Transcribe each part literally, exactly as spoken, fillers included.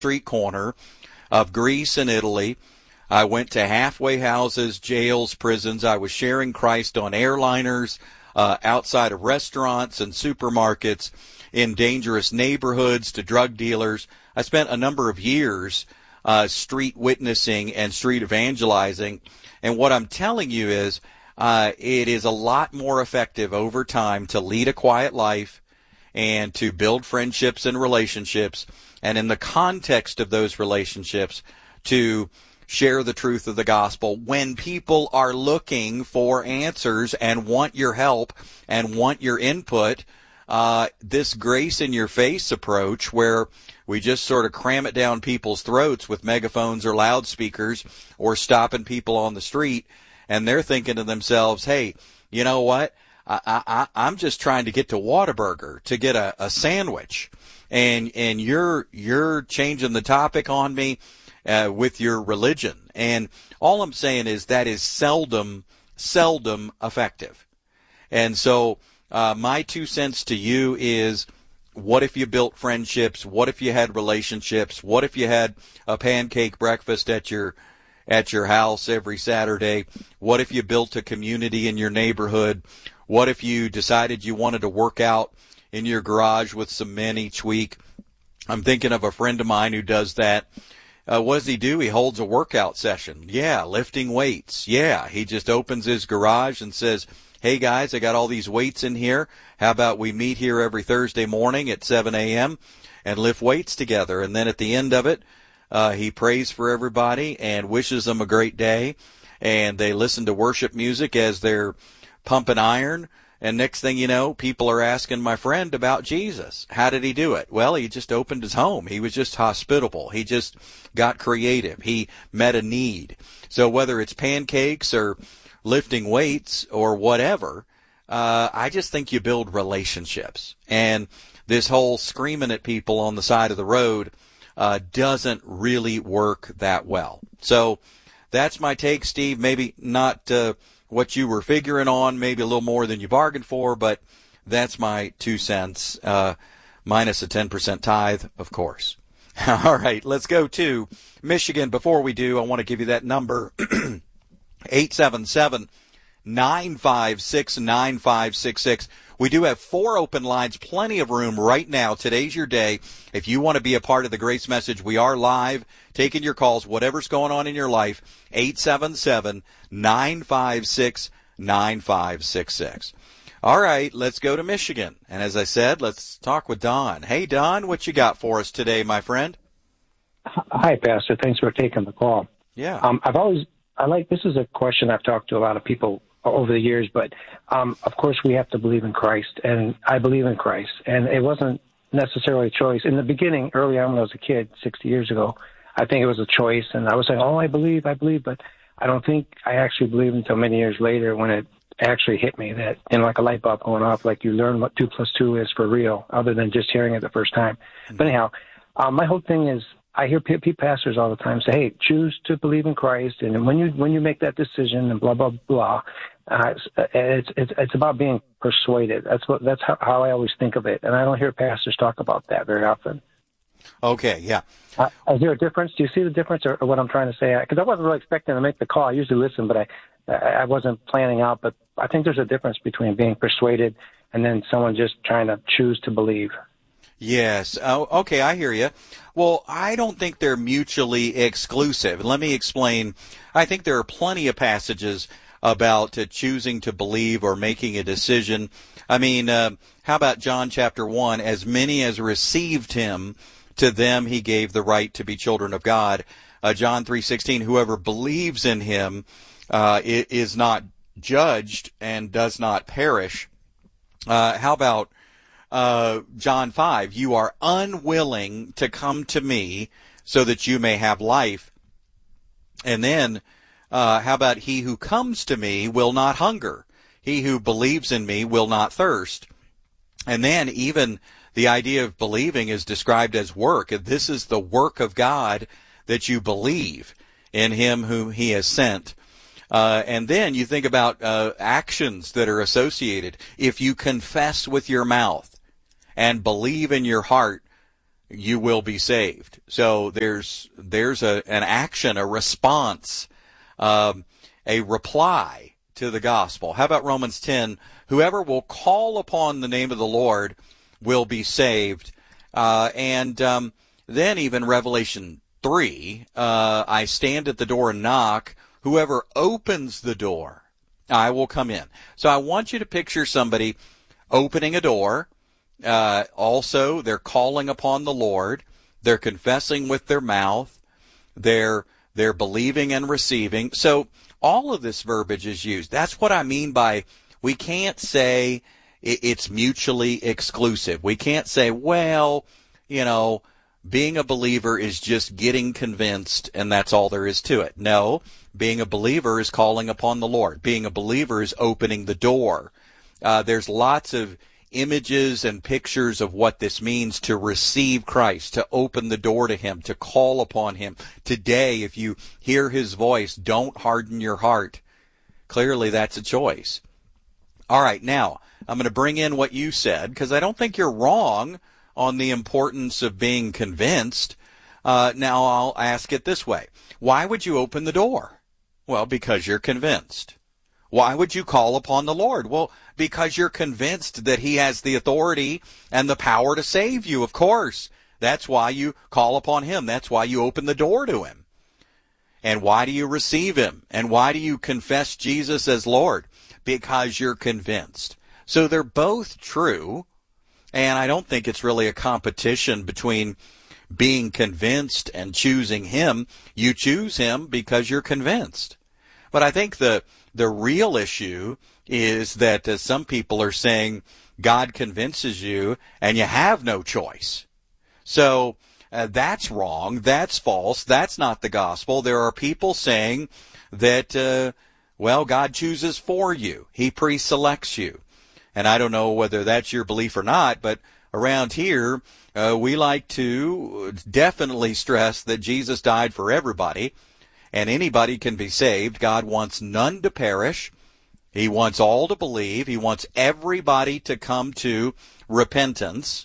street corner of Greece and Italy. I went to halfway houses, jails, prisons. I was sharing Christ on airliners, uh, outside of restaurants and supermarkets, in dangerous neighborhoods, to drug dealers. I spent a number of years uh, street witnessing and street evangelizing. And what I'm telling you is uh, it is a lot more effective over time to lead a quiet life and to build friendships and relationships, and in the context of those relationships, to share the truth of the gospel when people are looking for answers and want your help and want your input. Uh, this grace-in-your-face approach, where we just sort of cram it down people's throats with megaphones or loudspeakers or stopping people on the street, and they're thinking to themselves, hey, you know what? I, I, I'm just trying to get to Whataburger to get a, a sandwich, and and you're you're changing the topic on me uh, with your religion. And all I'm saying is that is seldom, seldom effective. And so uh, my two cents to you is, what if you built friendships? What if you had relationships? What if you had a pancake breakfast at your at your house every Saturday? What if you built a community in your neighborhood? What if you decided you wanted to work out in your garage with some men each week? I'm thinking of a friend of mine who does that. Uh, what does he do? He holds a workout session. Yeah, lifting weights. Yeah, he just opens his garage and says, hey, guys, I got all these weights in here. How about we meet here every Thursday morning at seven a.m. and lift weights together? And then at the end of it, uh, he prays for everybody and wishes them a great day. And they listen to worship music as they're pumping iron. And next thing you know, people are asking my friend about Jesus. How did he do it? Well, he just opened his home. He was just hospitable. He just got creative. He met a need. So whether it's pancakes or lifting weights or whatever, uh, I just think you build relationships. And this whole screaming at people on the side of the road uh, doesn't really work that well. So that's my take, Steve. Maybe not uh, what you were figuring on, maybe a little more than you bargained for, but that's my two cents, uh, minus a ten percent tithe, of course. All right, let's go to Michigan. Before we do, I want to give you that number, eight seven seven, nine five six, nine five six six. We do have four open lines, plenty of room right now. Today's your day. If you want to be a part of the Grace Message, we are live, taking your calls, whatever's going on in your life, eight seven seven, nine five six, nine five six six. All right, let's go to Michigan. And as I said, let's talk with Don. Hey, Don, what you got for us today, my friend? Hi, Pastor. Thanks for taking the call. Yeah. Um, I've always, I like, this is a question I've talked to a lot of people over the years, but um, of course we have to believe in Christ, and I believe in Christ, and it wasn't necessarily a choice. In the beginning, early on when I was a kid, sixty years ago, I think it was a choice, and I was saying, oh, I believe, I believe, but I don't think I actually believed until many years later when it actually hit me that, you know, like a light bulb going off, like you learn what two plus two is for real, other than just hearing it the first time. Mm-hmm. But anyhow, um, my whole thing is, I hear p- p- pastors all the time say, hey, choose to believe in Christ, and when you when you make that decision and blah, blah, blah, uh, it's, it's it's about being persuaded. That's what that's how, how I always think of it, and I don't hear pastors talk about that very often. Okay, yeah. Uh, is there a difference? Do you see the difference, or, or what I'm trying to say? Because I wasn't really expecting to make the call. I usually listen, but I I wasn't planning out. But I think there's a difference between being persuaded and then someone just trying to choose to believe. Yes. Oh, okay, I hear you. Well, I don't think they're mutually exclusive. Let me explain. I think there are plenty of passages about uh, choosing to believe or making a decision. I mean, uh, how about John chapter one? As many as received him, to them he gave the right to be children of God. Uh, John three sixteen, whoever believes in him uh, is not judged and does not perish. Uh, how about Uh, John five, you are unwilling to come to me so that you may have life. And then, uh, how about he who comes to me will not hunger. He who believes in me will not thirst. And then even the idea of believing is described as work. This is the work of God, that you believe in him whom he has sent. Uh, and then you think about uh, actions that are associated. If you confess with your mouth and believe in your heart you will be saved. So there's there's a an action, a response, um, a reply to the gospel. How about Romans ten? Whoever will call upon the name of the Lord will be saved. Uh, and um, then even Revelation three, uh, I stand at the door and knock. Whoever opens the door, I will come in. So I want you to picture somebody opening a door. Uh, also, they're calling upon the Lord. They're confessing with their mouth. They're they're believing and receiving. So all of this verbiage is used. That's what I mean by we can't say it's mutually exclusive. We can't say, well, you know, being a believer is just getting convinced and that's all there is to it. No, being a believer is calling upon the Lord. Being a believer is opening the door. Uh, there's lots of images and pictures of what this means to receive Christ, to open the door to Him, to call upon Him. Today, if you hear His voice, don't harden your heart. Clearly, that's a choice. All right, now, I'm going to bring in what you said, because I don't think you're wrong on the importance of being convinced. Uh, now, I'll ask it this way. Why would you open the door? Well, because you're convinced. Why would you call upon the Lord? Well, because you're convinced that He has the authority and the power to save you, of course. That's why you call upon Him. That's why you open the door to Him. And why do you receive Him? And why do you confess Jesus as Lord? Because you're convinced. So they're both true, and I don't think it's really a competition between being convinced and choosing Him. You choose Him because you're convinced. But I think the the real issue is that uh, some people are saying God convinces you and you have no choice. So uh, that's wrong. That's false. That's not the gospel. There are people saying that, uh, well, God chooses for you. He pre-selects you. And I don't know whether that's your belief or not, but around here, uh, we like to definitely stress that Jesus died for everybody. And anybody can be saved. God wants none to perish. He wants all to believe. He wants everybody to come to repentance.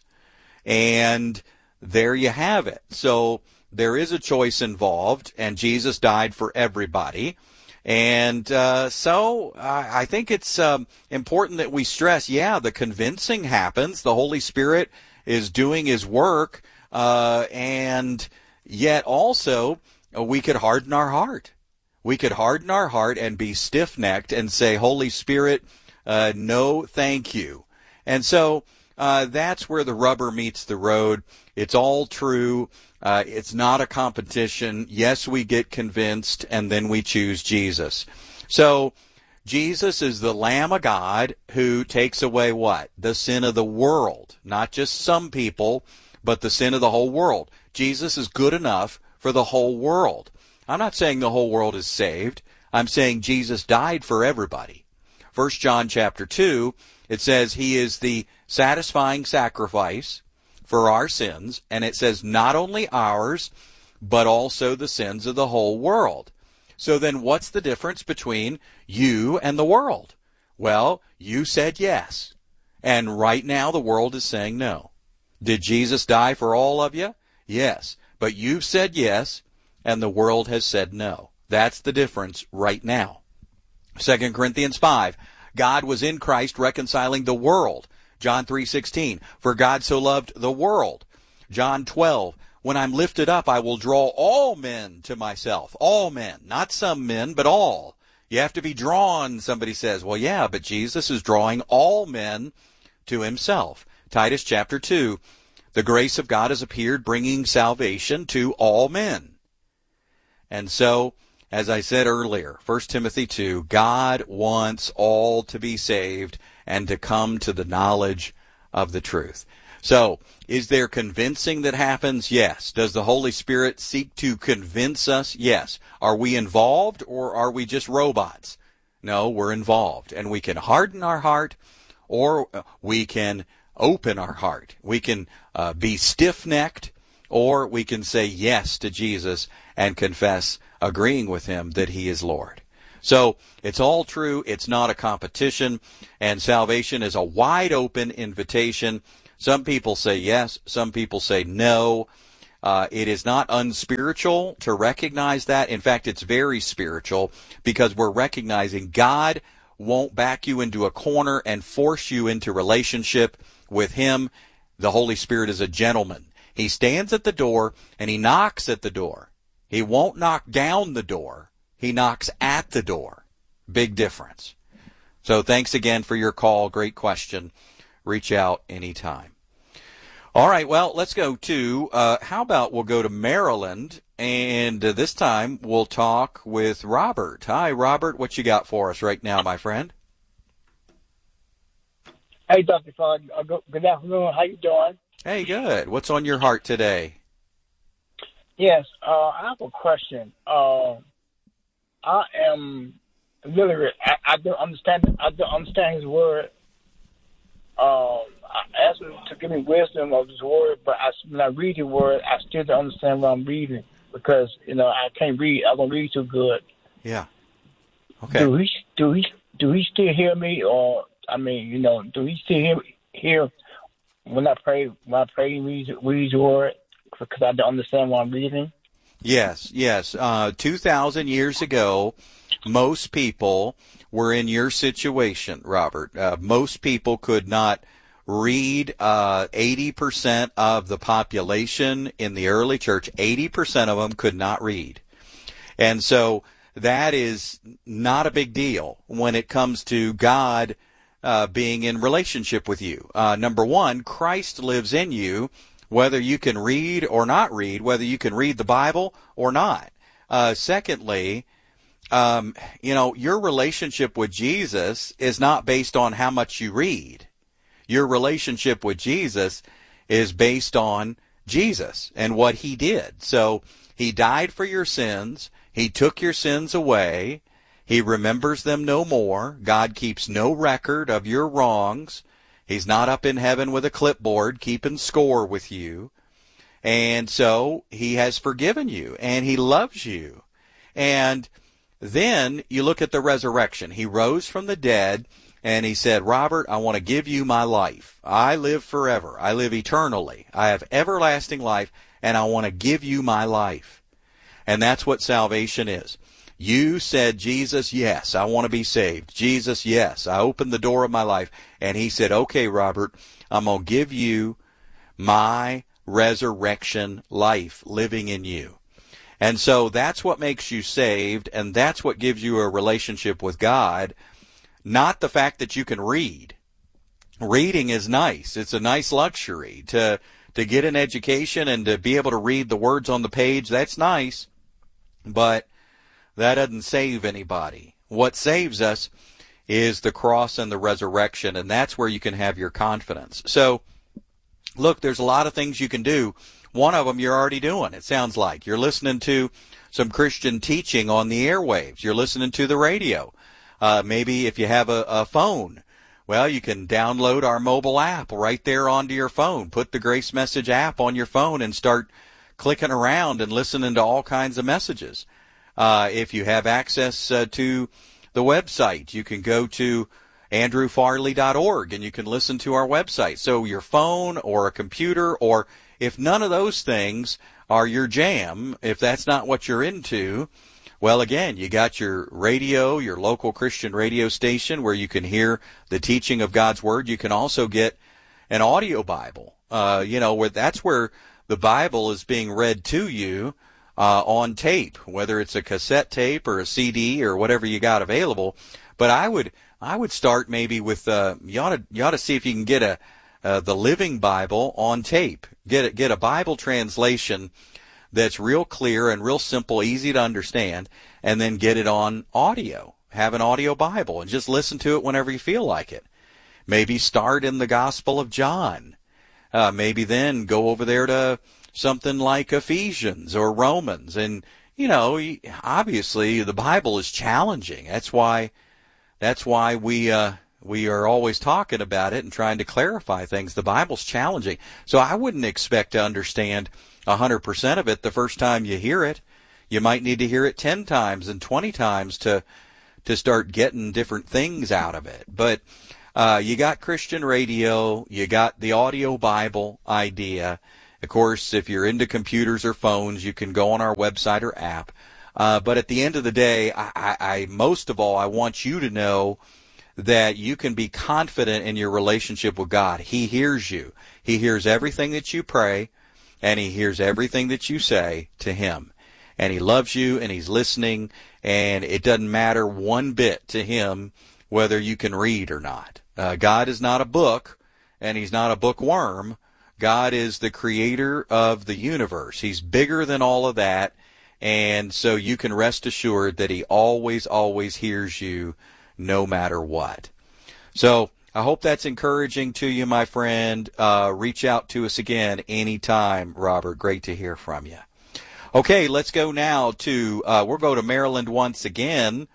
And there you have it. So there is a choice involved, and Jesus died for everybody. And uh, so I, I think it's um, important that we stress, yeah, the convincing happens. The Holy Spirit is doing His work, uh, and yet also we could harden our heart. We could harden our heart and be stiff-necked and say, Holy Spirit, uh, no, thank you. And so uh, that's where the rubber meets the road. It's all true. Uh, it's not a competition. Yes, we get convinced, and then we choose Jesus. So Jesus is the Lamb of God who takes away what? The sin of the world. Not just some people, but the sin of the whole world. Jesus is good enough for the whole world. I'm not saying the whole world is saved. I'm saying Jesus died for everybody. First John chapter two, it says He is the satisfying sacrifice for our sins, and it says not only ours, but also the sins of the whole world. So then what's the difference between you and the world? Well, you said yes, and right now the world is saying no. Did Jesus die for all of you? Yes. But you've said yes, and the world has said no. That's the difference right now. Second Corinthians five, God was in Christ reconciling the world. John three sixteen, for God so loved the world. John twelve, when I'm lifted up, I will draw all men to myself. All men, not some men, but all. You have to be drawn, somebody says. Well, yeah, but Jesus is drawing all men to Himself. Titus chapter two, the grace of God has appeared, bringing salvation to all men. And so, as I said earlier, First Timothy two, God wants all to be saved and to come to the knowledge of the truth. So, is there convincing that happens? Yes. Does the Holy Spirit seek to convince us? Yes. Are we involved, or are we just robots? No, we're involved. And we can harden our heart, or we can open our heart. We can uh, be stiff-necked, or we can say yes to Jesus and confess, agreeing with Him that He is Lord. So it's all true. It's not a competition, and salvation is a wide open invitation Some people say yes. Some people say no. Uh, it is not unspiritual to recognize that. In fact, it's very spiritual because we're recognizing God won't back you into a corner and force you into relationship with Him. The Holy Spirit is a gentleman. He stands at the door and He knocks at the door. He won't knock down the door. He knocks at the door. Big difference. So thanks again for your call. Great question. Reach out anytime. All right, well, let's go to, uh, how about we'll go to Maryland, and uh, this time we'll talk with Robert. Hi, Robert, what you got for us right now, my friend? Hey, Doctor Fogg. Uh, good afternoon. How you doing? Hey, good. What's on your heart today? Yes, uh, I have a question. Uh, I am literally, I, I don't understand, I don't understand His word. Um, I asked Him to give me wisdom of His word, but I, when I read His word, I still don't understand what I'm reading because, you know, I can't read. I don't read too good. Yeah. Okay. Do He, do He, do He still hear me, or I mean, you know, do He still hear hear when I pray? When I pray, He reads, reads His word because I don't understand what I'm reading. Yes, yes. Uh, two thousand years ago, most people were in your situation, Robert. Uh, most people could not read. Uh, eighty percent of the population in the early church, eighty percent of them could not read. And so that is not a big deal when it comes to God uh, being in relationship with you. Uh, number one, Christ lives in you, whether you can read or not read, whether you can read the Bible or not. Uh, secondly, Um, you know, your relationship with Jesus is not based on how much you read. Your relationship with Jesus is based on Jesus and what He did. So He died for your sins. He took your sins away. He remembers them no more. God keeps no record of your wrongs. He's not up in heaven with a clipboard keeping score with you. And so He has forgiven you and He loves you. And then you look at the resurrection. He rose from the dead, and He said, Robert, I want to give you my life. I live forever. I live eternally. I have everlasting life, and I want to give you my life. And that's what salvation is. You said, Jesus, yes, I want to be saved. Jesus, yes, I opened the door of my life. And He said, okay, Robert, I'm going to give you my resurrection life living in you. And so that's what makes you saved, and that's what gives you a relationship with God, not the fact that you can read. Reading is nice. It's a nice luxury. To to get an education and to be able to read the words on the page, that's nice, but that doesn't save anybody. What saves us is the cross and the resurrection, and that's where you can have your confidence. So, look, there's a lot of things you can do. One of them you're already doing, it sounds like. You're listening to some Christian teaching on the airwaves. You're listening to the radio. Uh, maybe if you have a, a phone, well, you can download our mobile app right there onto your phone. Put the Grace Message app on your phone and start clicking around and listening to all kinds of messages. Uh, if you have access uh, to the website, you can go to andrew farley dot org and you can listen to our website. So your phone or a computer, or if none of those things are your jam, if that's not what you're into, well, again, you got your radio, your local Christian radio station where you can hear the teaching of God's Word. You can also get an audio Bible, uh, you know, where that's where the Bible is being read to you uh, on tape, whether it's a cassette tape or a C D or whatever you got available. But I would I would start maybe with, uh, you ought to, you ought to see if you can get a Uh, the Living Bible on tape. Get a, get a Bible translation that's real clear and real simple, easy to understand, and then get it on audio. Have an audio Bible and just listen to it whenever you feel like it. Maybe start in the Gospel of John. Uh, maybe then go over there to something like Ephesians or Romans. And, you know, obviously the Bible is challenging. That's why, that's why we, uh, We are always talking about it and trying to clarify things. The Bible's challenging. So I wouldn't expect to understand one hundred percent of it the first time you hear it. You might need to hear it ten times and twenty times to to start getting different things out of it. But Uh, you got Christian radio, you got the audio Bible idea. Of course, if you're into computers or phones, you can go on our website or app. Uh, but at the end of the day, I, I, I most of all, I want you to know that you can be confident in your relationship with God. He hears you. He hears everything that you pray, and he hears everything that you say to him. And he loves you, and he's listening, and it doesn't matter one bit to him whether you can read or not. Uh, God is not a book, and he's not a bookworm. God is the creator of the universe. He's bigger than all of that, and so you can rest assured that he always, always hears you no matter what. So I hope that's encouraging to you, my friend. Uh, reach out to us again anytime, Robert. Great to hear from you. Okay, let's go now to, uh, we'll go to Maryland once again,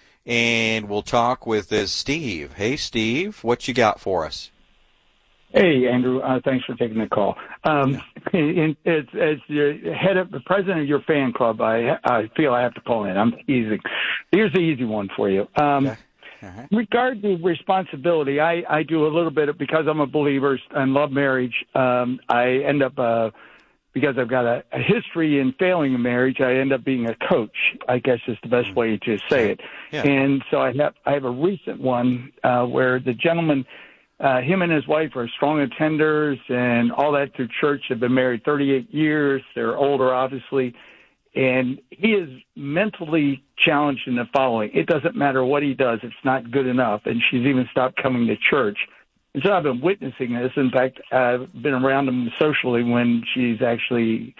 and we'll talk with uh, Steve. Hey, Steve, what you got for us? Hey, Andrew. Uh, thanks for taking the call. Um, in, it's, it's the head of the president of your fan club. I I feel I have to call in. I'm easy. Here's the easy one for you. Um, okay. uh-huh. Regarding responsibility, I, I do a little bit of, because I'm a believer and love marriage. Um, I end up uh, because I've got a, a history in failing in marriage. I end up being a coach, I guess is the best way to say it. Yeah. And so I have I have a recent one uh, where the gentleman. Uh, him and his wife are strong attenders and all that through church. They've been married thirty-eight years. They're older, obviously. And he is mentally challenged in the following. It doesn't matter what he does. It's not good enough. And she's even stopped coming to church. And so I've been witnessing this. In fact, I've been around him socially when she's actually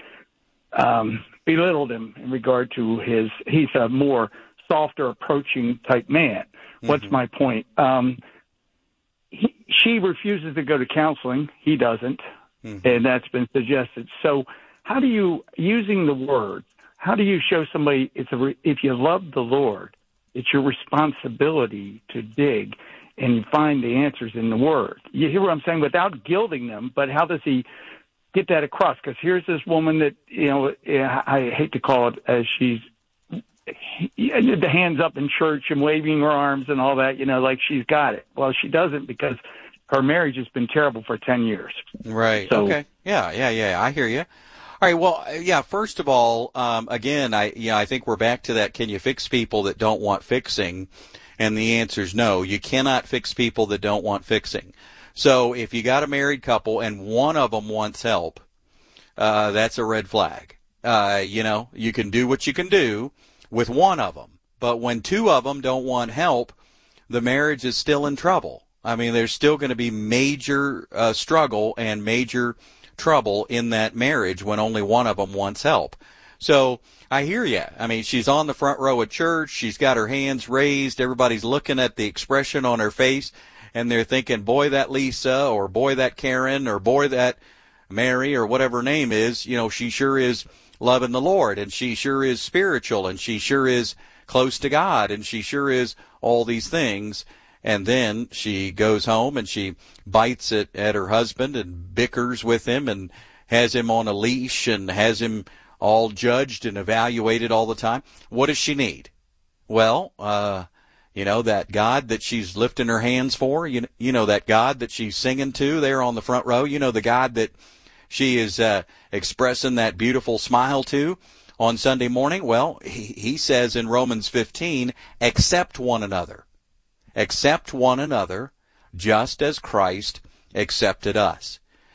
um, belittled him in regard to his, he's a more softer approaching type man. Mm-hmm. What's my point? Um, He, she refuses to go to counseling. He doesn't, mm-hmm. and that's been suggested. So how do you, using the word, how do you show somebody, it's a, if you love the Lord, it's your responsibility to dig and find the answers in the word. You hear what I'm saying? Without gilding them, but how does he get that across? Because here's this woman that, you know, I hate to call it as she's, the hands up in church and waving her arms and all that, you know, like she's got it. Well, she doesn't, because her marriage has been terrible for ten years. Right. So, okay. Yeah, yeah, yeah. I hear you. All right. Well, yeah, first of all, um, again, I, yeah, I think we're back to that. Can you fix people that don't want fixing? And the answer is no. You cannot fix people that don't want fixing. So if you got a married couple and one of them wants help, uh, that's a red flag. Uh, you know, you can do what you can do with one of them. But when two of them don't want help, the marriage is still in trouble. I mean, there's still going to be major uh, struggle and major trouble in that marriage when only one of them wants help. So I hear you. I mean, she's on the front row at church. She's got her hands raised. Everybody's looking at the expression on her face, and they're thinking, boy, that Lisa, or boy, that Karen, or boy, that Mary, or whatever her name is, you know, she sure is loving the Lord, and she sure is spiritual, and she sure is close to God, and she sure is all these things. And then she goes home and she bites at, at her husband and bickers with him and has him on a leash and has him all judged and evaluated all the time. What does she need? Well, uh, you know, that God that she's lifting her hands for, you know, you know, that God that she's singing to there on the front row, you know, the God that she is uh, expressing that beautiful smile to on Sunday morning. Well, he, he says in Romans fifteen, accept one another. Accept one another just as Christ accepted us.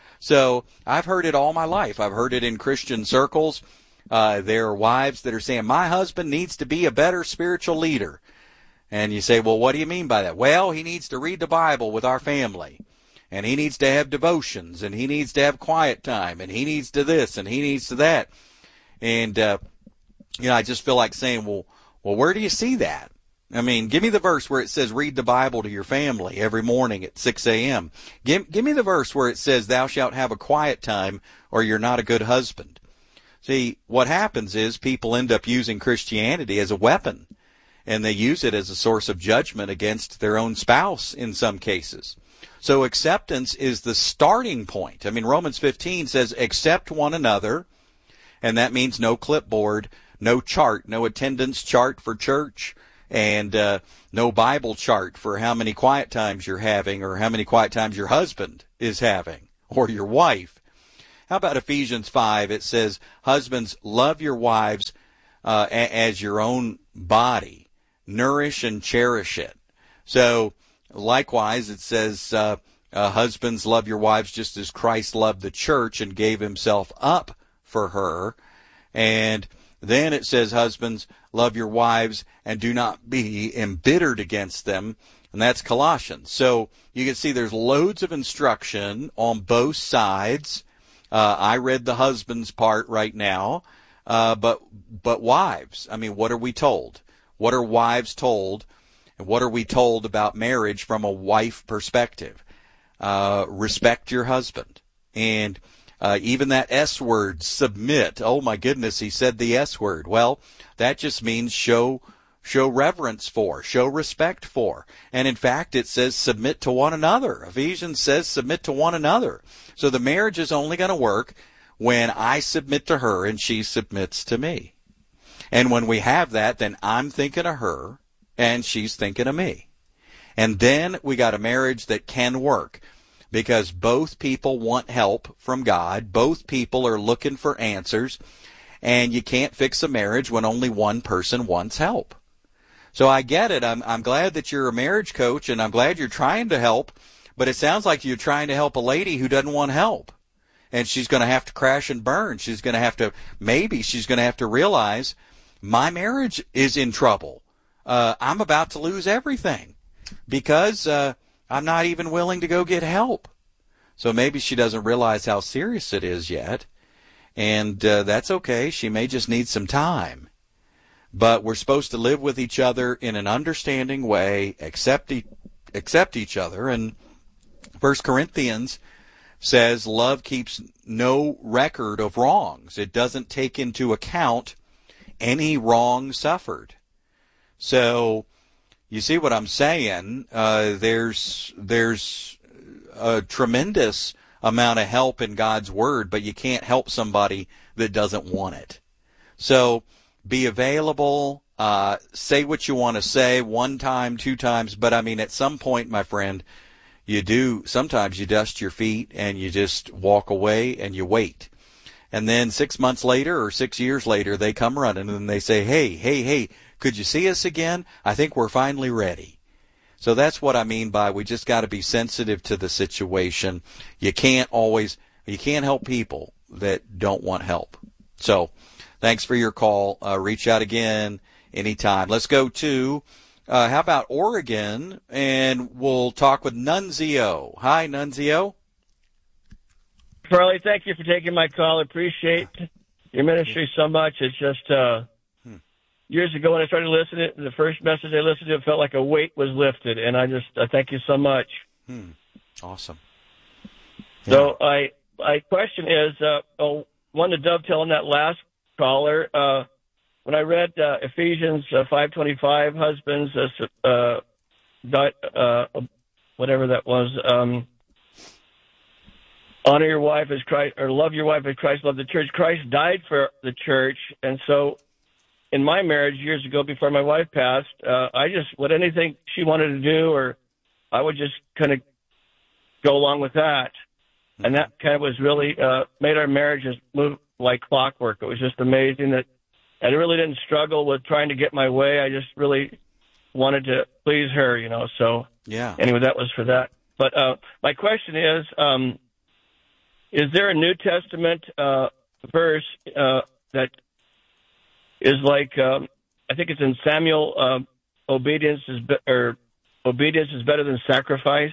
So I've heard it all my life. I've heard it in Christian circles. Uh, there are wives that are saying, my husband needs to be a better spiritual leader. And you say, well, what do you mean by that? Well, he needs to read the Bible with our family. And he needs to have devotions. And he needs to have quiet time. And he needs to this. And he needs to that. And, uh, you know, I just feel like saying, well, well, where do you see that? I mean, give me the verse where it says read the Bible to your family every morning at six a.m. Give, give me the verse where it says thou shalt have a quiet time or you're not a good husband. See, what happens is people end up using Christianity as a weapon, and they use it as a source of judgment against their own spouse in some cases. So acceptance is the starting point. I mean, Romans fifteen says accept one another, and that means no clipboard, no chart, no attendance chart for church. and uh, no Bible chart for how many quiet times you're having or how many quiet times your husband is having or your wife. How about Ephesians five? It says, husbands, love your wives uh, a- as your own body. Nourish and cherish it. So, likewise, it says, uh, uh, husbands, love your wives just as Christ loved the church and gave himself up for her. And then it says, husbands, love your wives and do not be embittered against them. And that's Colossians. So you can see there's loads of instruction on both sides. Uh, I read the husband's part right now. Uh, but, but wives, I mean, what are we told? What are wives told? And what are we told about marriage from a wife perspective? Uh, respect your husband. And Uh, even that S word, submit. Oh my goodness, he said the S word. Well, that just means show, show reverence for, show respect for. And in fact, it says submit to one another. Ephesians says submit to one another. So the marriage is only going to work when I submit to her and she submits to me. And when we have that, then I'm thinking of her and she's thinking of me. And then we got a marriage that can work. Because both people want help from God. Both people are looking for answers. And you can't fix a marriage when only one person wants help. So I get it. I'm, I'm glad that you're a marriage coach, and I'm glad you're trying to help. But it sounds like you're trying to help a lady who doesn't want help. And she's going to have to crash and burn. She's going to have to, maybe she's going to have to realize, my marriage is in trouble. Uh, I'm about to lose everything. Because, uh, I'm not even willing to go get help. So maybe she doesn't realize how serious it is yet. And uh, that's okay. She may just need some time. But we're supposed to live with each other in an understanding way, accept, e- accept each other. And First Corinthians says love keeps no record of wrongs. It doesn't take into account any wrong suffered. So you see what I'm saying? Uh, there's there's a tremendous amount of help in God's Word, but you can't help somebody that doesn't want it. So be available. Uh, say what you want to say one time, two times. But, I mean, at some point, my friend, you do, sometimes you dust your feet and you just walk away and you wait. And then six months later or six years later, they come running and they say, hey, hey, hey, could you see us again? I think we're finally ready. So that's what I mean by we just got to be sensitive to the situation. You can't always, you can't help people that don't want help. So thanks for your call. Uh, reach out again anytime. Let's go to, uh, how about Oregon? And we'll talk with Nunzio. Hi, Nunzio. Farley, thank you for taking my call. I appreciate your ministry so much. It's just, uh, years ago when I started listening, the first message I listened to, it felt like a weight was lifted, and I just I thank you so much. Hmm. Awesome. Yeah. So I my question is, uh, oh, one to dovetail on that last caller. Uh, when I read uh, Ephesians uh, five twenty-five, husbands, uh, uh, dot, uh, whatever that was, um, honor your wife as Christ, or love your wife as Christ loved the church. Christ died for the church, and so in my marriage years ago, before my wife passed, uh, I just, what anything she wanted to do, or I would just kind of go along with that. And that kind of was really, uh, made our marriages move like clockwork. It was just amazing that I really didn't struggle with trying to get my way. I just really wanted to please her, you know, so yeah. Anyway, that was for that. But, uh, my question is, um, is there a New Testament, uh, verse, uh, that is like, um, I think it's in Samuel, uh, obedience is be- or obedience is better than sacrifice.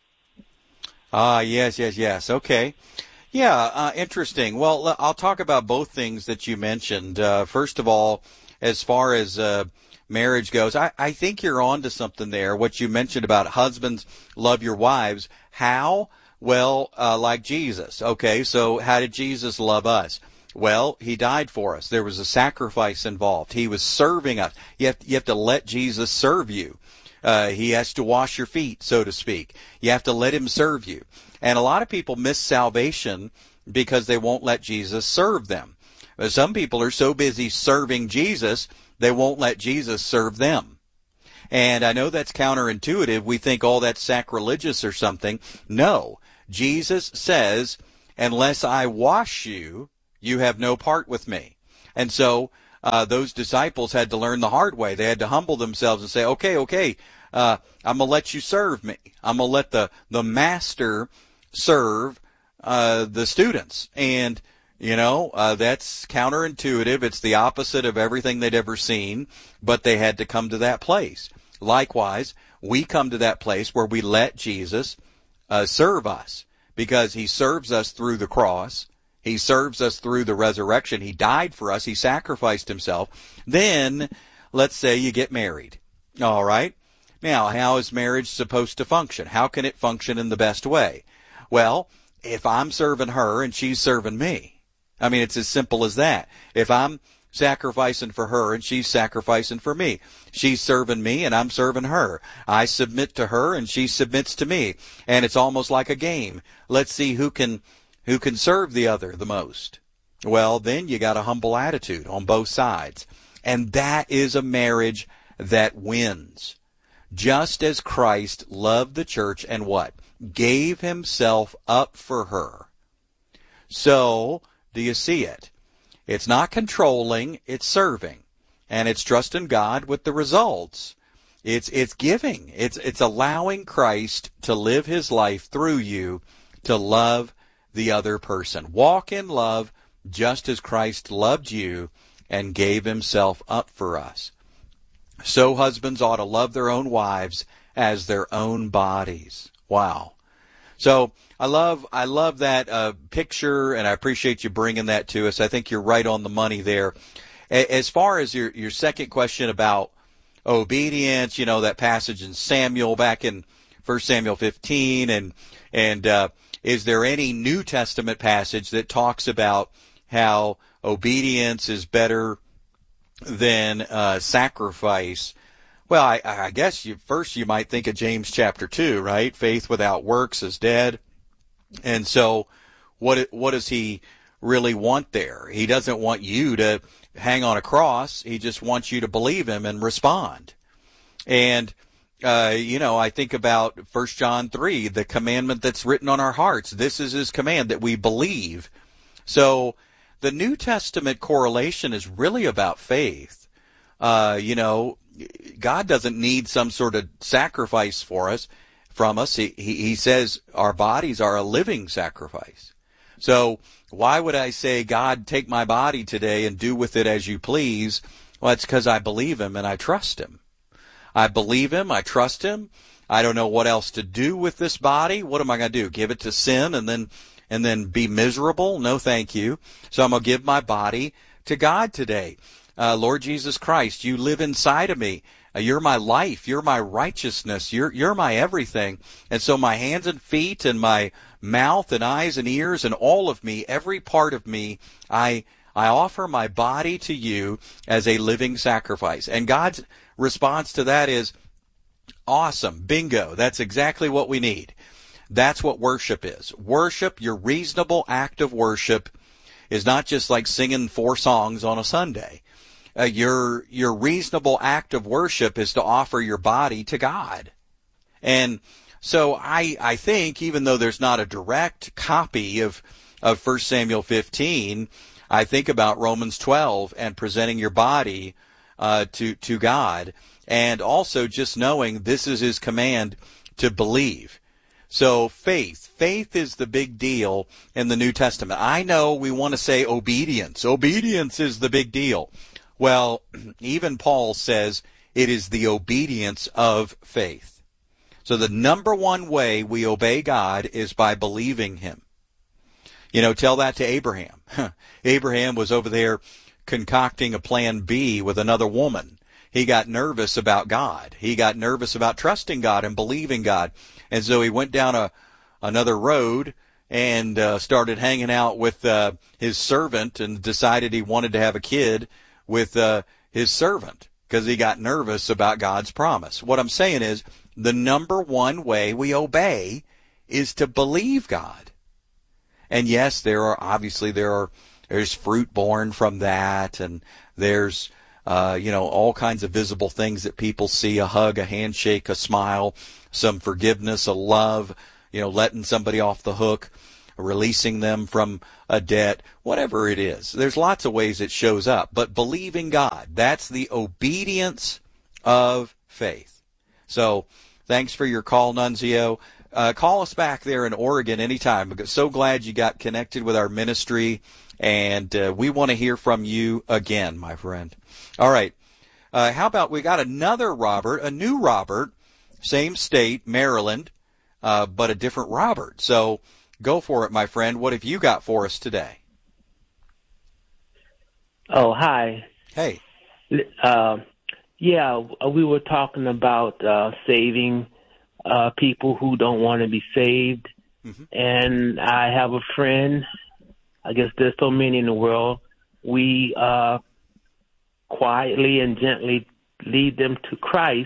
Ah, yes, yes, yes. Okay. Yeah, uh, interesting. Well, I'll talk about both things that you mentioned. Uh, first of all, as far as uh, marriage goes, I, I think you're on to something there. What you mentioned about husbands love your wives. How? Well, uh, like Jesus. Okay, so how did Jesus love us? Well, he died for us. There was a sacrifice involved. He was serving us. You have to, you have to let Jesus serve you. Uh, he has to wash your feet, so to speak. You have to let him serve you. And a lot of people miss salvation because they won't let Jesus serve them. Some people are so busy serving Jesus, they won't let Jesus serve them. And I know that's counterintuitive. We think, oh, that's sacrilegious or something. No. Jesus says, unless I wash you, you have no part with me. And so uh, those disciples had to learn the hard way. They had to humble themselves and say, okay, okay, uh, I'm going to let you serve me. I'm going to let the, the master serve uh, the students. And, you know, uh, that's counterintuitive. It's the opposite of everything they'd ever seen, but they had to come to that place. Likewise, we come to that place where we let Jesus uh, serve us, because he serves us through the cross. He serves us through the resurrection. He died for us. He sacrificed himself. Then, let's say you get married. All right? Now, how is marriage supposed to function? How can it function in the best way? Well, if I'm serving her and she's serving me. I mean, it's as simple as that. If I'm sacrificing for her and she's sacrificing for me. She's serving me and I'm serving her. I submit to her and she submits to me. And it's almost like a game. Let's see who can who can serve the other the most. Well, then you got a humble attitude on both sides. And that is a marriage that wins. Just as Christ loved the church and what? Gave himself up for her. So, do you see it? It's not controlling, it's serving. And it's trusting God with the results. It's it's giving. It's it's allowing Christ to live his life through you to love the other person. Walk in love just as Christ loved you and gave himself up for us. So husbands ought to love their own wives as their own bodies. Wow. So I love I love that uh, picture, and I appreciate you bringing that to us. I think you're right on the money there. As far as your, your second question about obedience, you know, that passage in Samuel back in First Samuel fifteen, and and uh, is there any New Testament passage that talks about how obedience is better than uh, sacrifice? Well, I, I guess you first you might think of James chapter two, right? Faith without works is dead. And so what what does he really want there? He doesn't want you to hang on a cross. He just wants you to believe him and respond. And, uh, you know, I think about First John three, the commandment that's written on our hearts. This is his command, that we believe. So the New Testament correlation is really about faith. Uh, you know, God doesn't need some sort of sacrifice for us, from us. He, he, he says our bodies are a living sacrifice. So why would I say, God, take my body today and do with it as you please? Well, it's because I believe him and I trust him. I believe him. I trust him. I don't know what else to do with this body. What am I going to do? Give it to sin and then and then be miserable? No, thank you. So I'm going to give my body to God today. Uh, Lord Jesus Christ, you live inside of me. Uh, you're my life. You're my righteousness. You're you're my everything. And so my hands and feet and my mouth and eyes and ears and all of me, every part of me, I I offer my body to you as a living sacrifice. And God's response to that is, awesome, bingo, that's exactly what we need. That's what worship is. Worship, your reasonable act of worship, is not just like singing four songs on a Sunday. Uh, your your reasonable act of worship is to offer your body to God. And so I I think, even though there's not a direct copy of of First Samuel fifteen, I think about Romans twelve and presenting your body uh, to to God, and also just knowing this is his command to believe. So faith. Faith is the big deal in the New Testament. I know we want to say obedience. Obedience is the big deal. Well, even Paul says it is the obedience of faith. So the number one way we obey God is by believing him. You know, tell that to Abraham. Abraham was over there concocting a plan B with another woman. He got nervous about God. He got nervous about trusting God and believing God. And so he went down a another road and uh, started hanging out with uh, his servant, and decided he wanted to have a kid with uh, his servant because he got nervous about God's promise. What I'm saying is, the number one way we obey is to believe God. And yes, there are obviously there are there's fruit born from that, and there's uh, you know, all kinds of visible things that people see, a hug, a handshake, a smile, some forgiveness, a love, you know, letting somebody off the hook, releasing them from a debt, whatever it is. There's lots of ways it shows up. But believing God, that's the obedience of faith. So thanks for your call, Nunzio. Uh, call us back there in Oregon anytime. I'm so glad you got connected with our ministry, and uh, we want to hear from you again, my friend. All right. Uh, how about we got another Robert, a new Robert, same state, Maryland, uh, but a different Robert. So go for it, my friend. What have you got for us today? Oh, hi. Hey. Uh, yeah, we were talking about uh, saving uh, people who don't want to be saved. Mm-hmm. And I have a friend, I guess there's so many in the world, we uh, quietly and gently lead them to Christ.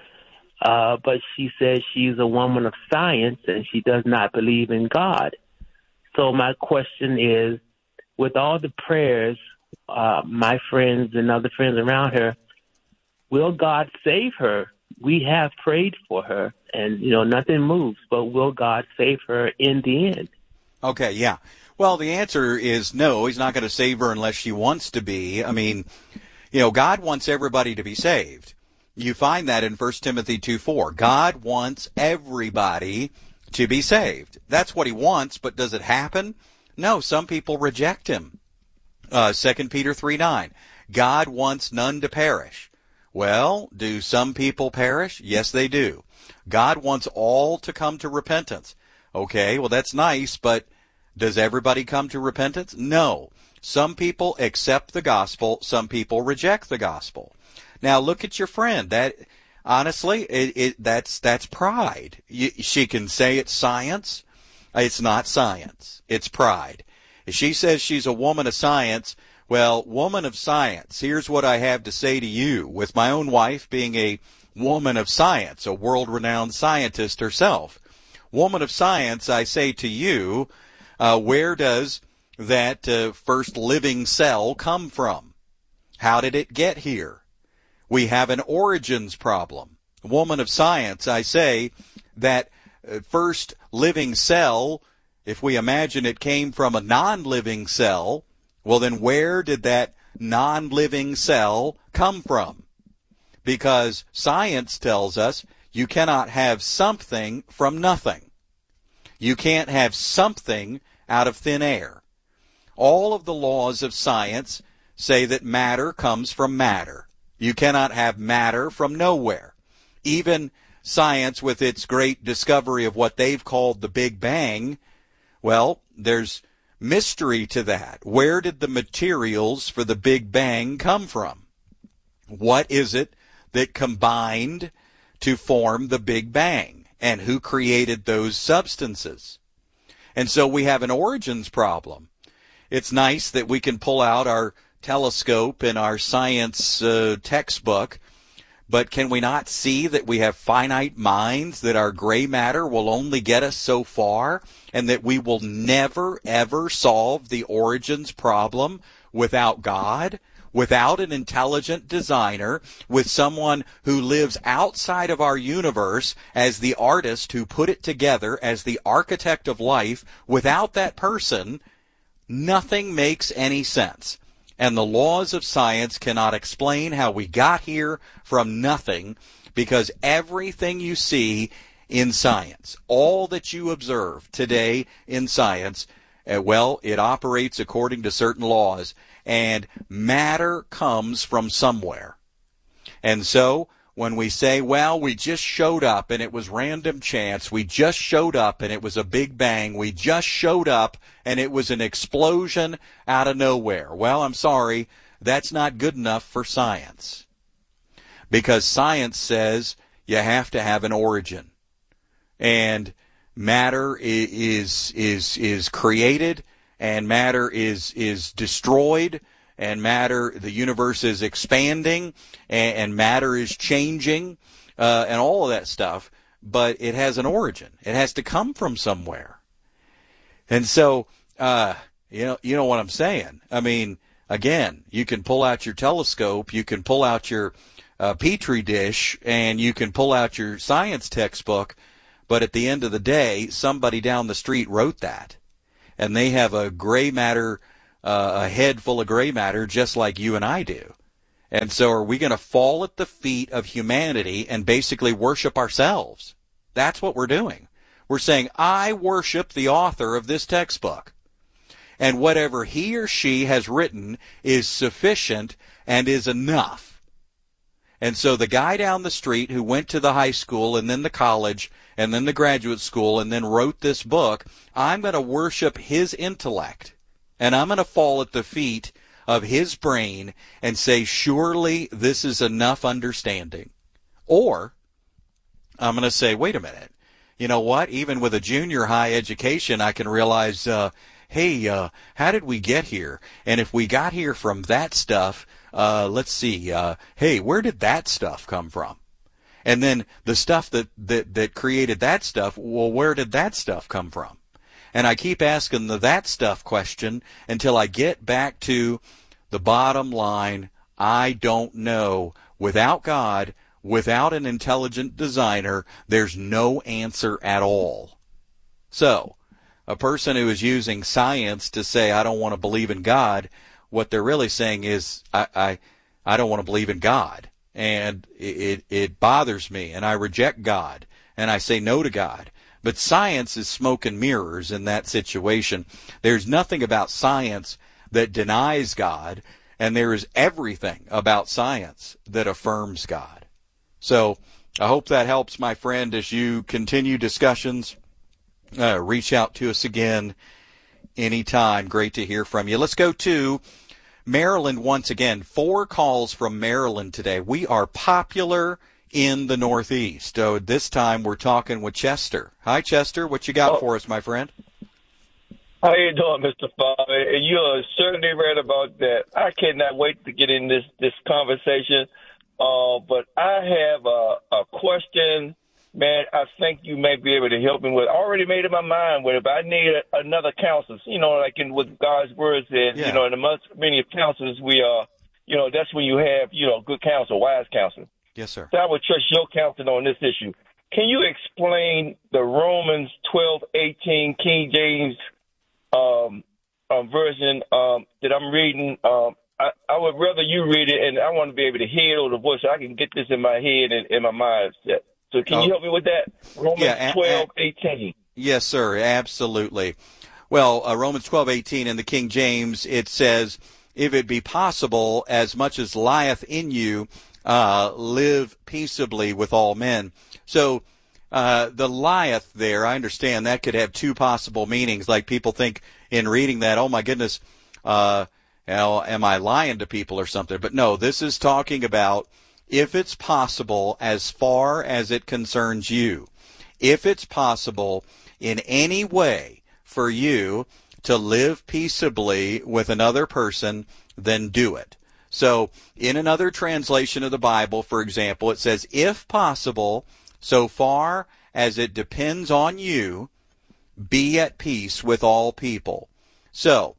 Uh, but she says she's a woman of science and she does not believe in God. So my question is, with all the prayers, uh, my friends and other friends around her, will God save her? We have prayed for her and, you know, nothing moves, but will God save her in the end? Okay, yeah. Well, the answer is no. He's not going to save her unless she wants to be. I mean, you know, God wants everybody to be saved. You find that in First Timothy two four. God wants everybody to be saved. That's what he wants, but does it happen? No, some people reject him. Uh, Second Peter three nine. God wants none to perish. Well, do some people perish? Yes, they do. God wants all to come to repentance. Okay, well, that's nice, but does everybody come to repentance? No. Some people accept the gospel. Some people reject the gospel. Now, look at your friend. That, honestly, it, it, that's that's pride. You, she can say it's science. It's not science. It's pride. If she says she's a woman of science, well, woman of science, here's what I have to say to you. With my own wife being a woman of science, a world-renowned scientist herself, woman of science, I say to you, uh, where does that uh, first living cell come from? How did it get here? We have an origins problem. Woman of science, I say that uh, first living cell, if we imagine it came from a non-living cell, well then where did that non-living cell come from? Because science tells us you cannot have something from nothing. You can't have something out of thin air. All of the laws of science say that matter comes from matter. You cannot have matter from nowhere. Even science, with its great discovery of what they've called the Big Bang, well, there's mystery to that. Where did the materials for the Big Bang come from? What is it that combined to form the Big Bang? And who created those substances? And so we have an origins problem. It's nice that we can pull out our telescope in our science uh, textbook, but can we not see that we have finite minds, that our gray matter will only get us so far, and that we will never, ever solve the origins problem without God, without an intelligent designer, with someone who lives outside of our universe as the artist who put it together, as the architect of life? Without that person, nothing makes any sense. And the laws of science cannot explain how we got here from nothing, because everything you see in science, all that you observe today in science, uh, well, it operates according to certain laws, and matter comes from somewhere. And so when we say, well, we just showed up and it was random chance, we just showed up and it was a big bang, we just showed up and it was an explosion out of nowhere. Well, I'm sorry, that's not good enough for science. Because science says you have to have an origin. And matter is is is created, and matter is is destroyed, and matter, the universe is expanding, and, and matter is changing, uh, and all of that stuff, but it has an origin. It has to come from somewhere. And so, uh, you know, you know what I'm saying. I mean, Again, you can pull out your telescope, you can pull out your uh, petri dish, and you can pull out your science textbook, but at the end of the day, somebody down the street wrote that. And they have a gray matter, uh, a head full of gray matter, just like you and I do. And so are we going to fall at the feet of humanity and basically worship ourselves? That's what we're doing. We're saying, I worship the author of this textbook. And whatever he or she has written is sufficient and is enough. And so the guy down the street who went to the high school and then the college and then the graduate school and then wrote this book, I'm going to worship his intellect. And I'm going to fall at the feet of his brain and say, surely this is enough understanding. Or I'm going to say, wait a minute. You know what? Even with a junior high education, I can realize, uh, hey, uh, how did we get here? And if we got here from that stuff, uh, let's see, uh, hey, where did that stuff come from? And then the stuff that, that, that created that stuff, well, where did that stuff come from? And I keep asking the that stuff question until I get back to the bottom line. I don't know. Without God, without an intelligent designer, there's no answer at all. So, a person who is using science to say, I don't want to believe in God, what they're really saying is, I, I, I don't want to believe in God. And it, it bothers me, and I reject God, and I say no to God. But science is smoke and mirrors in that situation. There's nothing about science that denies God, and there is everything about science that affirms God. So I hope that helps, my friend, as you continue discussions. Uh, reach out to us again anytime. Great to hear from you. Let's go to Maryland once again. Four calls from Maryland today. We are popular in the Northeast. So this time we're talking with Chester. Hi, Chester. What you got oh. for us, my friend? How you doing, Mister Father? You're certainly right about that. I cannot wait to get in this, this conversation. Uh, but I have a, a question, man. I think you may be able to help me with. I already made up my mind with it, but I need a, another counselor. You know, like in with God's words, and yeah. you know, in amongst many counselors, we are, you know, that's when you have, you know, good counsel, wise counsel. Yes, sir. So I would trust your counsel on this issue. Can you explain the Romans twelve eighteen King James um, um, version um, that I'm reading? Um, I, I would rather you read it, and I want to be able to hear it over the voice so I can get this in my head and in my mindset. So can oh. you help me with that? Romans yeah, twelve eighteen. Yes, sir, absolutely. Well, uh, Romans twelve eighteen in the King James, it says, if it be possible, as much as lieth in you, uh, live peaceably with all men. So uh, the lieth there, I understand that could have two possible meanings. Like people think in reading that, oh my goodness, uh, you know, am I lying to people or something? But no, this is talking about if it's possible as far as it concerns you. If it's possible in any way for you to live peaceably with another person, then do it. So in another translation of the Bible, for example, it says, if possible, so far as it depends on you, be at peace with all people. So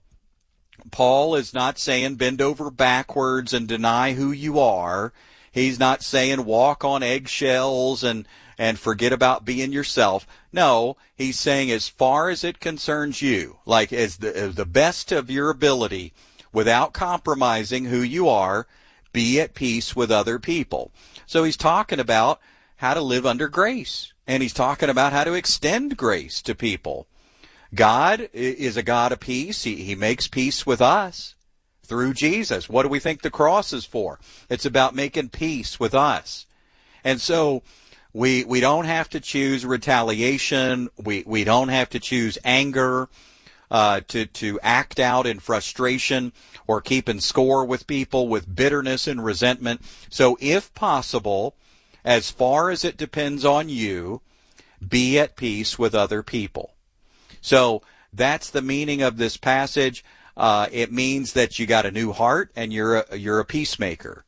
Paul is not saying bend over backwards and deny who you are. He's not saying walk on eggshells and, and forget about being yourself. No, he's saying as far as it concerns you, like as the, as the best of your ability, without compromising who you are, be at peace with other people. So he's talking about how to live under grace, and he's talking about how to extend grace to people. God is a God of peace. He, he makes peace with us through Jesus. What do we think the cross is for? It's about making peace with us. And so we we don't have to choose retaliation. We, we don't have to choose anger. Uh, to, to act out in frustration or keeping score with people with bitterness and resentment. So if possible, as far as it depends on you, be at peace with other people. So that's the meaning of this passage. Uh, it means that you got a new heart and you're a, you're a peacemaker.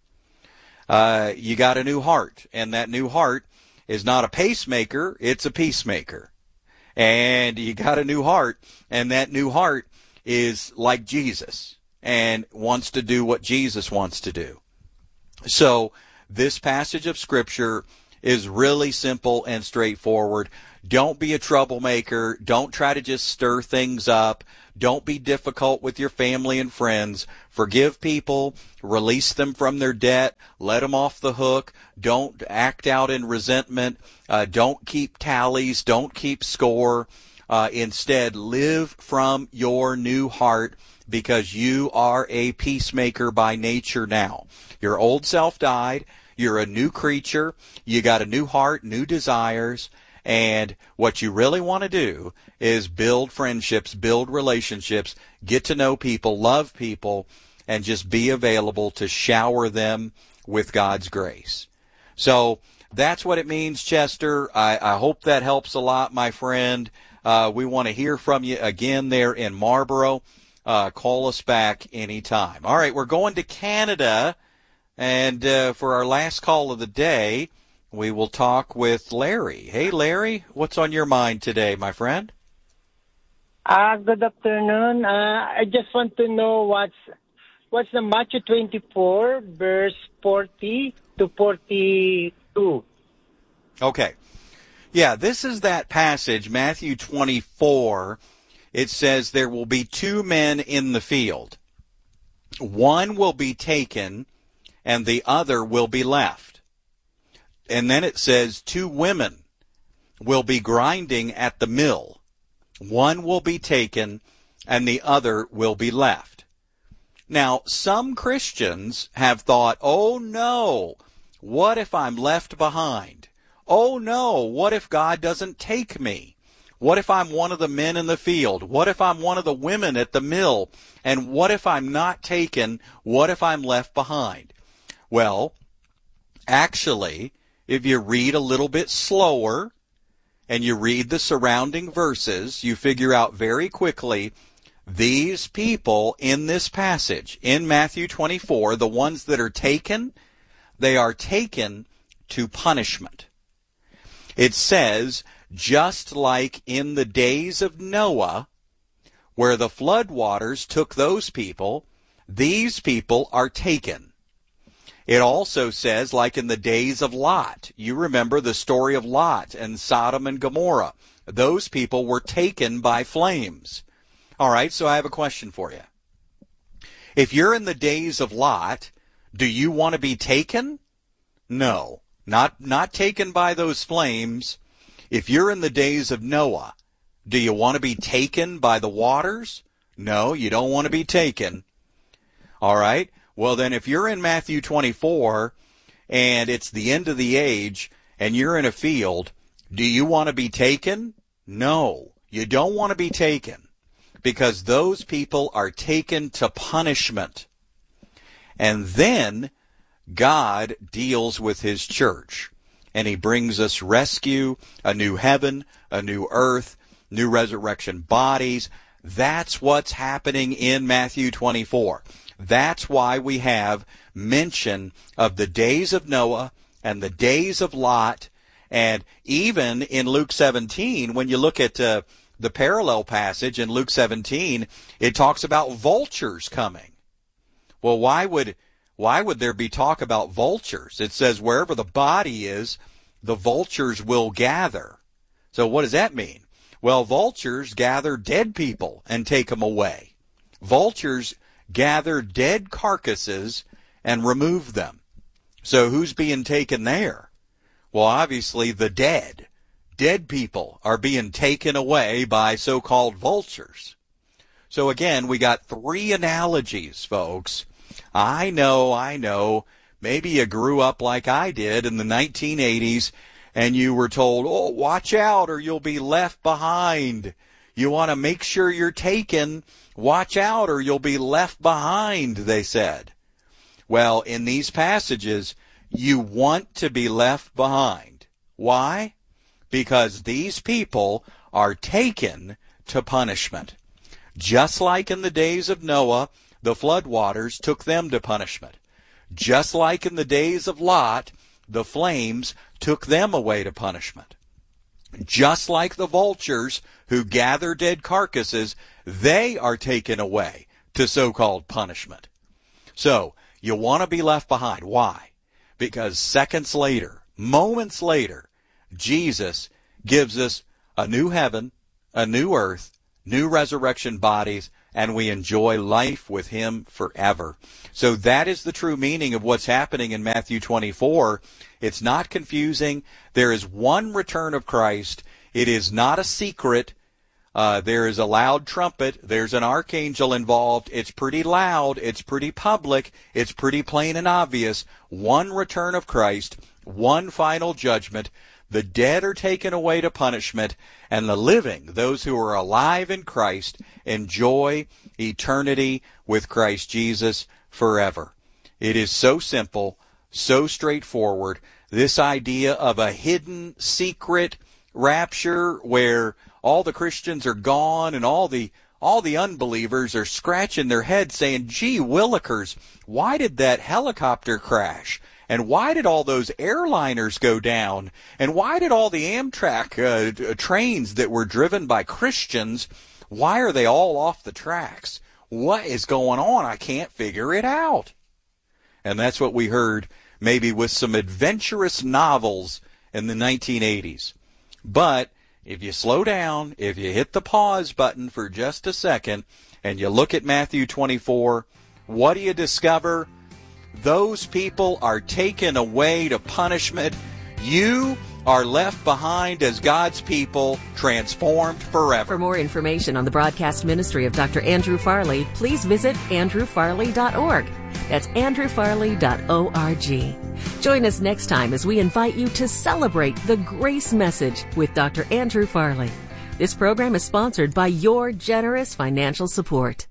Uh, you got a new heart, and that new heart is not a pacemaker, it's a peacemaker. And you got a new heart, and that new heart is like Jesus. and wants to do what Jesus wants to do. So this passage of Scripture is really simple and straightforward. Don't be a troublemaker. Don't try to just stir things up. Don't be difficult with your family and friends. Forgive people. Release them from their debt. Let them off the hook. Don't act out in resentment. Uh, don't keep tallies. Don't keep score. Uh, instead, live from your new heart, because you are a peacemaker by nature now. Your old self died. You're a new creature. You got a new heart, new desires. And what you really want to do is build friendships, build relationships, get to know people, love people, and just be available to shower them with God's grace. So that's what it means, Chester. I, I hope that helps a lot, my friend. Uh, we want to hear from you again there in Marlboro. Uh, call us back anytime. All right, we're going to Canada, and uh, for our last call of the day, we will talk with Larry. Hey, Larry, what's on your mind today, my friend? Uh, good afternoon. Uh, I just want to know what's what's the Matthew twenty-four, verse forty to forty-two. Okay. Yeah, this is that passage, Matthew twenty-four. It says there will be two men in the field. One will be taken, and the other will be left. And then it says two women will be grinding at the mill. One will be taken, and the other will be left. Now, some Christians have thought, oh no, what if I'm left behind? Oh no, what if God doesn't take me? What if I'm one of the men in the field? What if I'm one of the women at the mill? And what if I'm not taken? What if I'm left behind? Well, actually, if you read a little bit slower and you read the surrounding verses, you figure out very quickly these people in this passage, in Matthew twenty-four, the ones that are taken, they are taken to punishment. It says, just like in the days of Noah, where the flood waters took those people, these people are taken. It also says, like in the days of Lot. You remember the story of Lot and Sodom and Gomorrah. Those people were taken by flames. All right, so I have a question for you. If you're in the days of Lot, do you want to be taken? No, not not taken by those flames. If you're in the days of Noah, do you want to be taken by the waters? No, you don't want to be taken. All right, well then if you're in Matthew twenty-four and it's the end of the age and you're in a field, do you want to be taken? No, you don't want to be taken, because those people are taken to punishment. And then God deals with his church, and he brings us rescue, a new heaven, a new earth, new resurrection bodies. That's what's happening in Matthew twenty-four. That's why we have mention of the days of Noah and the days of Lot. And even in Luke seventeen, when you look at uh, the parallel passage in Luke seventeen, it talks about vultures coming. Well, why would why would there be talk about vultures? It says wherever the body is, the vultures will gather. So what does that mean? Well, vultures gather dead people and take them away. Vultures gather dead carcasses and remove them. So who's being taken there? Well, obviously the dead. Dead people are being taken away by so-called vultures. So again, we got three analogies, folks. I know, I know, maybe you grew up like I did in the nineteen eighties and you were told, oh, watch out or you'll be left behind. You want to make sure you're taken. Watch out or you'll be left behind, they said. Well, in these passages, you want to be left behind. Why? Because these people are taken to punishment. Just like in the days of Noah, the flood waters took them to punishment. Just like in the days of Lot, the flames took them away to punishment. Just like the vultures who gather dead carcasses, they are taken away to so-called punishment. So you want to be left behind. Why? Because seconds later, moments later, Jesus gives us a new heaven, a new earth, new resurrection bodies, and we enjoy life with him forever. So that is the true meaning of what's happening in Matthew twenty-four. It's not confusing. There is one return of Christ. It is not a secret. Uh, there is a loud trumpet. There's an archangel involved. It's pretty loud. It's pretty public. It's pretty plain and obvious. One return of Christ, one final judgment. The dead are taken away to punishment, and the living, those who are alive in Christ, enjoy eternity with Christ Jesus forever. It is so simple, so straightforward. This idea of a hidden, secret rapture where all the Christians are gone and all the all the unbelievers are scratching their heads saying, gee willikers, why did that helicopter crash? And why did all those airliners go down? And why did all the Amtrak uh, trains that were driven by Christians, why are they all off the tracks? What is going on? I can't figure it out. And that's what we heard maybe with some adventurous novels in the nineteen eighties. But if you slow down, if you hit the pause button for just a second, and you look at Matthew twenty-four, what do you discover? Those people are taken away to punishment. You are left behind as God's people, transformed forever. For more information on the broadcast ministry of Doctor Andrew Farley, please visit andrew farley dot org. That's andrew farley dot org. Join us next time as we invite you to celebrate the grace message with Doctor Andrew Farley. This program is sponsored by your generous financial support.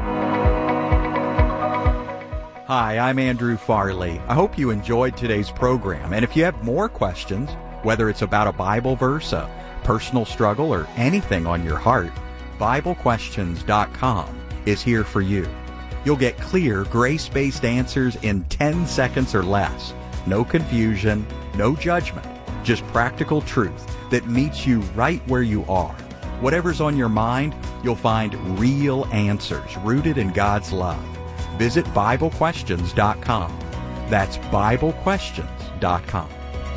Hi, I'm Andrew Farley. I hope you enjoyed today's program. And if you have more questions, whether it's about a Bible verse, a personal struggle, or anything on your heart, Bible Questions dot com is here for you. You'll get clear, grace-based answers in ten seconds or less. No confusion, no judgment, just practical truth that meets you right where you are. Whatever's on your mind, you'll find real answers rooted in God's love. Visit Bible Questions dot com. That's Bible Questions dot com.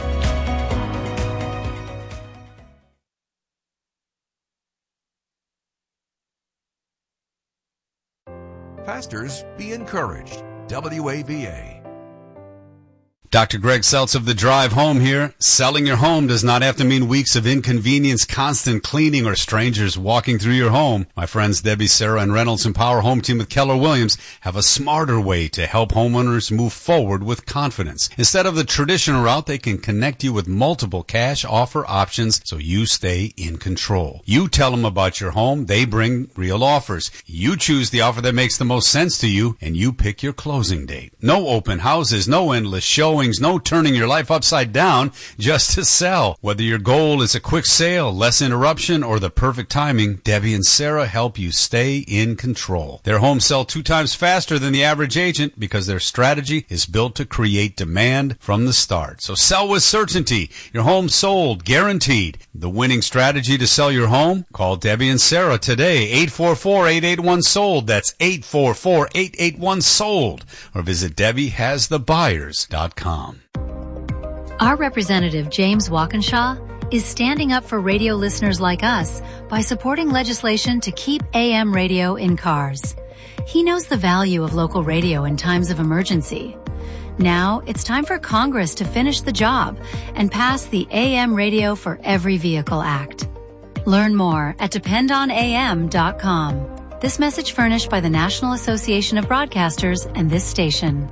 Pastors, be encouraged. W A V A. Doctor Greg Seltz of The Drive Home here. Selling your home does not have to mean weeks of inconvenience, constant cleaning, or strangers walking through your home. My friends Debbie, Sarah, and Reynolds Empower Home Team with Keller Williams have a smarter way to help homeowners move forward with confidence. Instead of the traditional route, they can connect you with multiple cash offer options so you stay in control. You tell them about your home, they bring real offers. You choose the offer that makes the most sense to you, and you pick your closing date. No open houses, no endless showings, no turning your life upside down just to sell. Whether your goal is a quick sale, less interruption, or the perfect timing, Debbie and Sarah help you stay in control. Their homes sell two times faster than the average agent because their strategy is built to create demand from the start. So sell with certainty. Your home sold, guaranteed. The winning strategy to sell your home? Call Debbie and Sarah today, eight four four, eight eight one, sold. That's eight four four, eight eight one, sold. Or visit Debbie Has The Buyers dot com. Our representative, James Walkinshaw, is standing up for radio listeners like us by supporting legislation to keep A M radio in cars. He knows the value of local radio in times of emergency. Now, it's time for Congress to finish the job and pass the A M Radio for Every Vehicle Act. Learn more at depend on A M dot com. This message furnished by the National Association of Broadcasters and this station.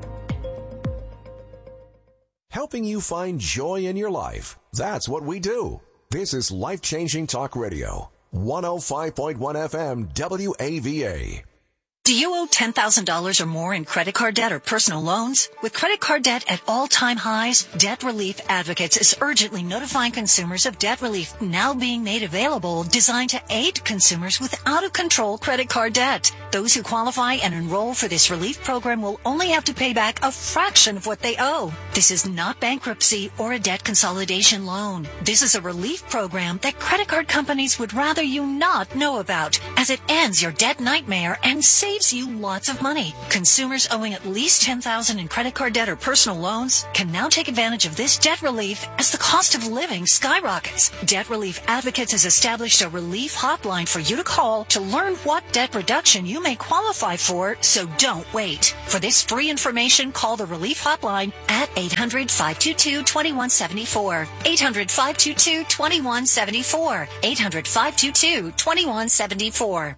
Helping you find joy in your life. That's what we do. This is Life-Changing Talk Radio. one oh five point one F M W A V A. Do you owe ten thousand dollars or more in credit card debt or personal loans? With credit card debt at all-time highs, Debt Relief Advocates is urgently notifying consumers of debt relief now being made available, designed to aid consumers with out-of-control credit card debt. Those who qualify and enroll for this relief program will only have to pay back a fraction of what they owe. This is not bankruptcy or a debt consolidation loan. This is a relief program that credit card companies would rather you not know about, as it ends your debt nightmare and saves saves you lots of money. Consumers owing at least ten thousand dollars in credit card debt or personal loans can now take advantage of this debt relief as the cost of living skyrockets. Debt Relief Advocates has established a relief hotline for you to call to learn what debt reduction you may qualify for, so don't wait. For this free information, call the Relief Hotline at eight hundred, five two two, two one seven four. eight hundred, five two two, two one seven four. eight hundred, five two two, two one seven four.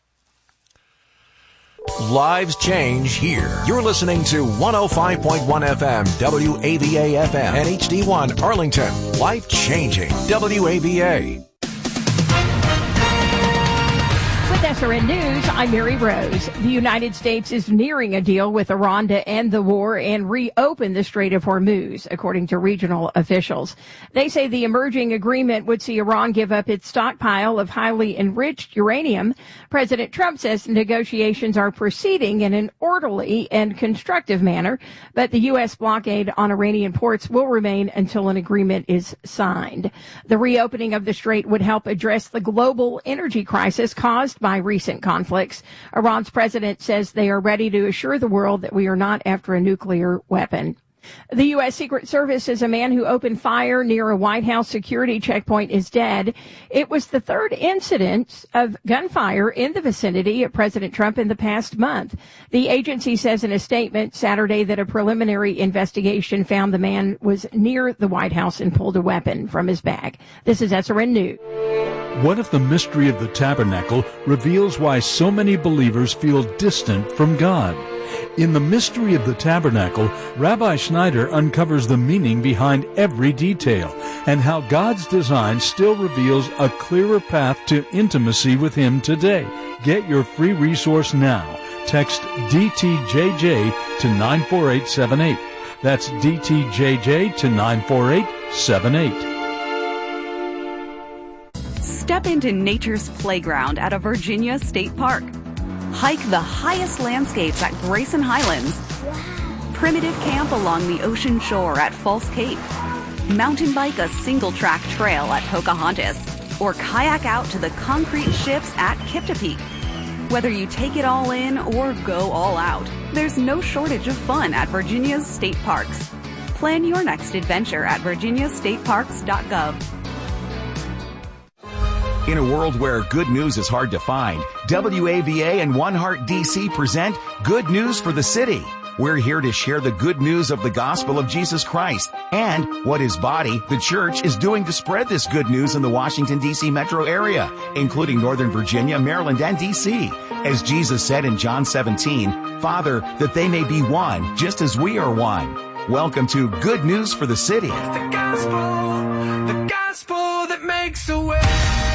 Lives change here. You're listening to one oh five point one F M, W A V A F M, and H D one Arlington. Life changing, W A V A. With S R N News, I'm Mary Rose. The United States is nearing a deal with Iran to end the war and reopen the Strait of Hormuz, according to regional officials. They say the emerging agreement would see Iran give up its stockpile of highly enriched uranium. President Trump says negotiations are proceeding in an orderly and constructive manner, but the U S blockade on Iranian ports will remain until an agreement is signed. The reopening of the strait would help address the global energy crisis caused by recent conflicts. Iran's president says they are ready to assure the world that we are not after a nuclear weapon. The U S. Secret Service says a man who opened fire near a White House security checkpoint is dead. It was the third incident of gunfire in the vicinity of President Trump in the past month. The agency says in a statement Saturday that a preliminary investigation found the man was near the White House and pulled a weapon from his bag. This is S R N News. What if the mystery of the tabernacle reveals why so many believers feel distant from God? In The Mystery of the Tabernacle, Rabbi Schneider uncovers the meaning behind every detail and how God's design still reveals a clearer path to intimacy with Him today. Get your free resource now. Text D T J J to nine four eight seven eight. That's D T J J to nine four eight seven eight. Step into nature's playground at a Virginia state park. Hike the highest landscapes at Grayson Highlands. Primitive camp along the ocean shore at False Cape. Mountain bike a single-track trail at Pocahontas. Or kayak out to the concrete ships at Kiptopee. Whether you take it all in or go all out, there's no shortage of fun at Virginia's state parks. Plan your next adventure at virginia state parks dot gov. In a world where good news is hard to find, W A V A and One Heart D C present Good News for the City. We're here to share the good news of the gospel of Jesus Christ and what His body, the church, is doing to spread this good news in the Washington, D C metro area, including Northern Virginia, Maryland, and D C. As Jesus said in John seventeen, Father, that they may be one, just as we are one. Welcome to Good News for the City. It's the gospel, the gospel that makes a way.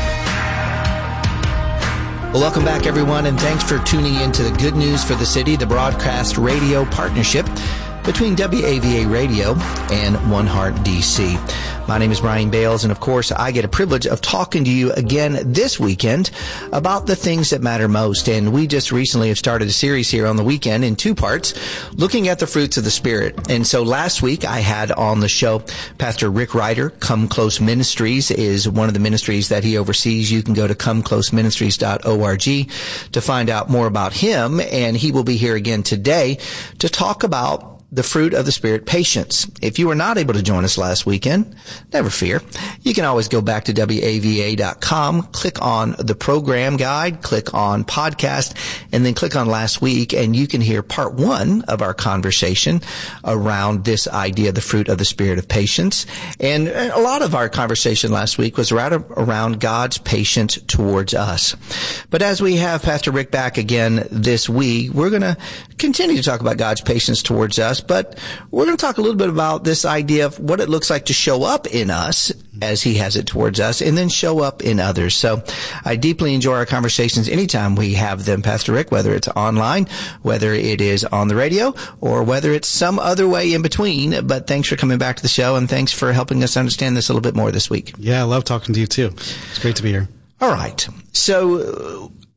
Well, welcome back, everyone, and thanks for tuning in to the Good News for the City, the broadcast radio partnership between W A V A Radio and One Heart D C. My name is Brian Bales, and of course, I get a privilege of talking to you again this weekend about the things that matter most. And we just recently have started a series here on the weekend in two parts, looking at the fruits of the Spirit. And so last week, I had on the show Pastor Rick Ryder. Come Close Ministries is one of the ministries that he oversees. You can go to come close ministries dot org to find out more about him. And he will be here again today to talk about the fruit of the Spirit, patience. If you were not able to join us last weekend, never fear. You can always go back to W A V A dot com, click on the program guide, click on podcast, and then click on last week, and you can hear part one of our conversation around this idea, the fruit of the Spirit of patience. And a lot of our conversation last week was right around God's patience towards us. But as we have Pastor Rick back again this week, we're going to continue to talk about God's patience towards us. But we're going to talk a little bit about this idea of what it looks like to show up in us as He has it towards us, and then show up in others. So I deeply enjoy our conversations anytime we have them, Pastor Rick, whether it's online, whether it is on the radio, or whether it's some other way in between. But thanks for coming back to the show, and thanks for helping us understand this a little bit more this week. Yeah, I love talking to you too. It's great to be here. All right. So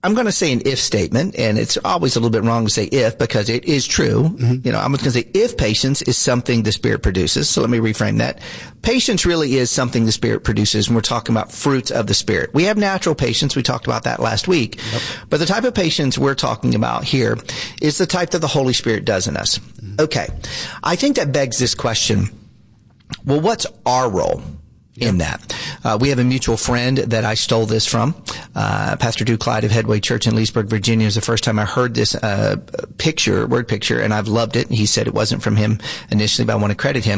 I'm going to say an if statement, and it's always a little bit wrong to say if because it is true. Mm-hmm. You know, I'm just going to say if patience is something the Spirit produces. So let me reframe that. Patience really is something the Spirit produces when we're talking about fruits of the Spirit. We have natural patience. We talked about that last week. Yep. But the type of patience we're talking about here is the type that the Holy Spirit does in us. Mm-hmm. Okay. I think that begs this question. Well, what's our role in that? Uh, we have a mutual friend that I stole this from. Uh, Pastor Drew Clyde of Headway Church in Leesburg, Virginia. It was the first time I heard this uh, picture, word picture, and I've loved it. He said it wasn't from him initially, but I want to credit him.